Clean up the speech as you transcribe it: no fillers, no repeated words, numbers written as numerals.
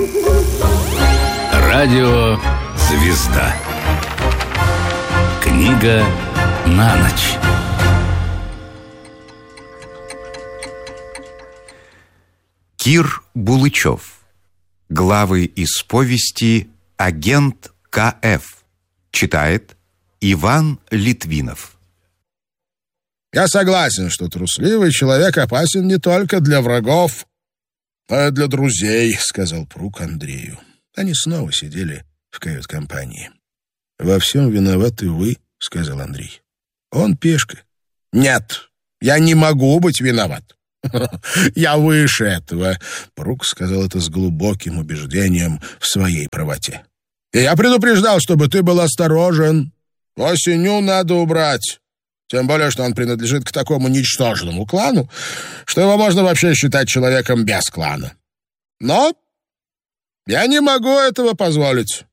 Радио «Звезда». Книга на ночь. Кир Булычев. Главы из повести «Агент К.Ф.». Читает Иван Литвинов. Я согласен, что трусливый человек опасен не только для врагов, но и для друзей, сказал Прук Андрею. Они снова сидели в кают-компании. Во всем виноваты вы, сказал Андрей. Он пешка. Нет, я не могу быть виноват. Я выше этого, Прук сказал это с глубоким убеждением в своей правоте. И я предупреждал, чтобы ты был осторожен. Осенью надо убрать. Тем более, что он принадлежит к такому ничтожному клану, что его можно вообще считать человеком без клана. Но я не могу этого позволить.